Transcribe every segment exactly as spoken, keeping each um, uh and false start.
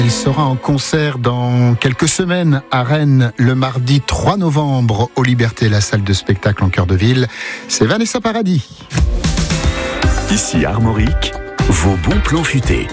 Il sera en concert dans quelques semaines à Rennes, le mardi trois novembre, au Liberté, la salle de spectacle en cœur de ville. C'est Vanessa Paradis. Ici Armorique, vos bons plans futés.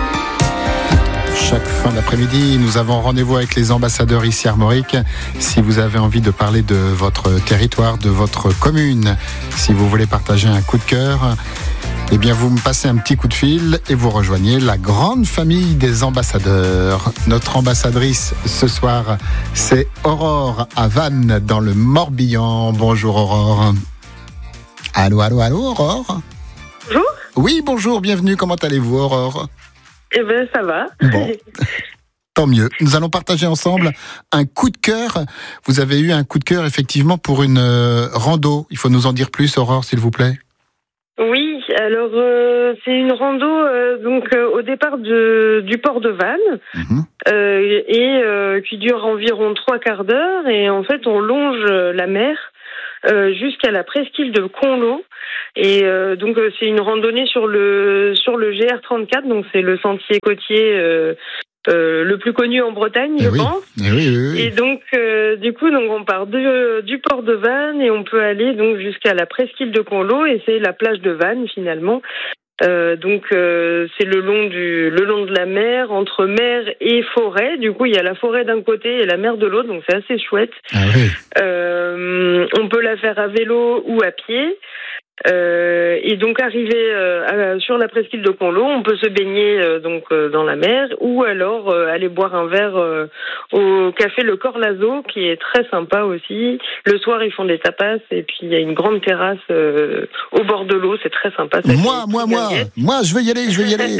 Chaque fin d'après-midi, nous avons rendez-vous avec les ambassadeurs ici Armorique. Si vous avez envie de parler de votre territoire, de votre commune, si vous voulez partager un coup de cœur, eh bien vous me passez un petit coup de fil et vous rejoignez la grande famille des ambassadeurs. Notre ambassadrice ce soir, c'est Aurore à Vannes dans le Morbihan. Bonjour Aurore. Allô, allô, allô Aurore. Bonjour. Oui, bonjour, bienvenue. Comment allez-vous Aurore ? Eh bien, ça va. Bon, tant mieux. Nous allons partager ensemble un coup de cœur. Vous avez eu un coup de cœur, effectivement, pour une euh, rando. Il faut nous en dire plus, Aurore, s'il vous plaît. Oui, alors, euh, c'est une rando euh, donc euh, au départ de, du port de Vannes mmh. euh, et euh, qui dure environ trois quarts d'heure. Et en fait, on longe la mer euh, jusqu'à la presqu'île de Conlo. Et euh, donc euh, c'est une randonnée sur le sur le G R trente-quatre, donc c'est le sentier côtier euh, euh, le plus connu en Bretagne, et je oui. pense. Et, oui, oui, oui. Et donc euh, du coup donc on part de, du port de Vannes et on peut aller donc jusqu'à la presqu'île de Conlo et c'est la plage de Vannes finalement. Euh, donc euh, c'est le long du le long de la mer, entre mer et forêt. Du coup il y a la forêt d'un côté et la mer de l'autre, donc c'est assez chouette. Ah oui. Euh, on peut la faire à vélo ou à pied. Euh, et donc arrivé euh, à, sur la presqu'île de Conlo, on peut se baigner euh, donc euh, dans la mer ou alors euh, aller boire un verre euh, au café Le Corlazo qui est très sympa aussi. Le soir ils font des tapas et puis il y a une grande terrasse euh, au bord de l'eau, c'est très sympa. Ça moi, moi, moi, moi, je veux y aller, je veux y aller.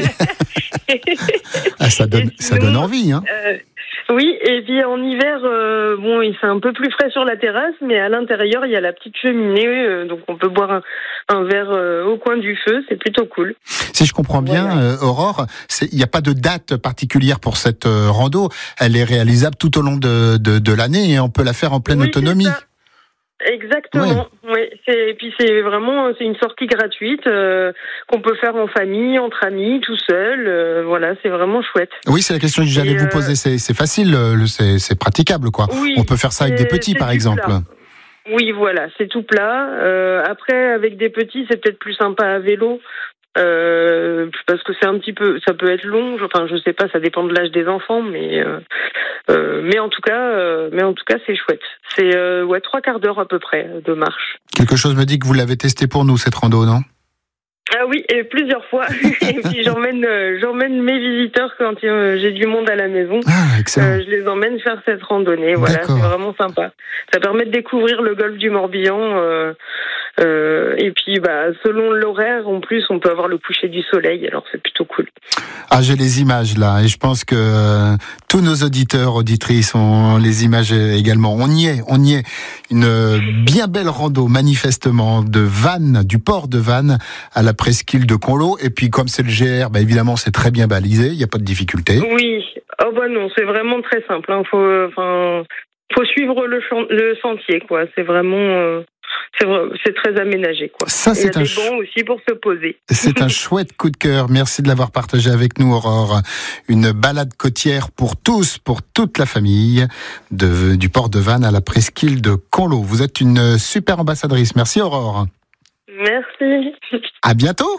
ah, ça donne, ça donne envie, hein. Euh, Oui, et puis en hiver, euh, bon, c'est un peu plus frais sur la terrasse, mais à l'intérieur, il y a la petite cheminée, euh, donc on peut boire un, un verre euh, au coin du feu, c'est plutôt cool. Si je comprends bien, voilà. euh, Aurore, il n'y a pas de date particulière pour cette euh, rando, elle est réalisable tout au long de, de, de l'année et on peut la faire en pleine oui, autonomie. Exactement. Oui. Ouais, c'est, et puis c'est vraiment c'est une sortie gratuite euh, qu'on peut faire en famille, entre amis, tout seul. Euh, voilà, c'est vraiment chouette. Oui, c'est la question que j'allais et vous poser. Euh... C'est, c'est facile, c'est, c'est praticable, quoi. Oui, on peut faire ça avec des petits, par exemple. Plat. Oui, voilà, c'est tout plat. Euh, après, avec des petits, c'est peut-être plus sympa à vélo. Euh, parce que c'est un petit peu, ça peut être long. Enfin, je sais pas, ça dépend de l'âge des enfants, mais euh, euh, mais en tout cas, euh, mais en tout cas, c'est chouette. C'est euh, ouais trois quarts d'heure à peu près de marche. Quelque chose me dit que vous l'avez testé pour nous cette rando, non ? Ah oui, et plusieurs fois. Et puis j'emmène, euh, j'emmène mes visiteurs quand euh, j'ai du monde à la maison. Ah, excellent. Euh, je les emmène faire cette randonnée. Voilà, D'accord. C'est vraiment sympa. Ça permet de découvrir le golfe du Morbihan. Euh, euh, et puis, bah, selon l'horaire, en plus, on peut avoir le coucher du soleil. Alors, c'est plutôt cool. Ah, j'ai les images là, et je pense que euh, tous nos auditeurs, auditrices ont les images également. On y est, on y est. Une bien belle rando, manifestement, de Vannes, du port de Vannes à la presqu'île de Conlo. Et puis, comme c'est le G R, bah, évidemment, c'est très bien balisé. Il n'y a pas de difficulté. Oui. Oh bah non, c'est vraiment très simple. Hein. Faut, enfin, faut suivre le, ch- le sentier, quoi. C'est vraiment. Euh... C'est, vrai, c'est très aménagé, quoi. Ça, c'est il y a un des ch... bancs aussi pour se poser. C'est un chouette coup de cœur. Merci de l'avoir partagé avec nous, Aurore. Une balade côtière pour tous, pour toute la famille, de, du port de Vannes à la presqu'île de Conlo. Vous êtes une super ambassadrice. Merci, Aurore. Merci. À bientôt.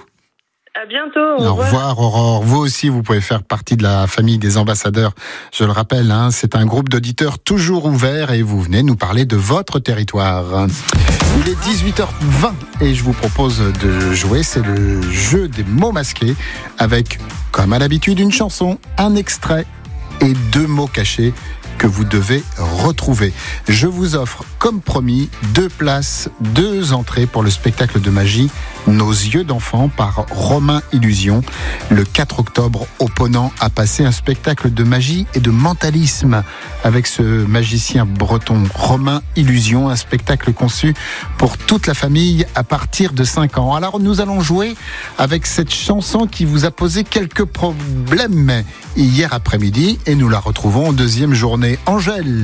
À bientôt. Au revoir. Au revoir, Aurore. Vous aussi, vous pouvez faire partie de la famille des ambassadeurs. Je le rappelle, hein, c'est un groupe d'auditeurs toujours ouvert et vous venez nous parler de votre territoire. Il est dix-huit heures vingt et je vous propose de jouer. C'est le jeu des mots masqués avec, comme à l'habitude, une chanson, un extrait et deux mots cachés que vous devez retrouver. Je vous offre, comme promis, deux places, deux entrées pour le spectacle de magie Nos yeux d'enfant par Romain Illusion. Le quatre octobre, au Ponant a passé un spectacle de magie et de mentalisme avec ce magicien breton Romain Illusion, un spectacle conçu pour toute la famille à partir de cinq ans. Alors nous allons jouer avec cette chanson qui vous a posé quelques problèmes hier après-midi et nous la retrouvons en deuxième journée. Angèle.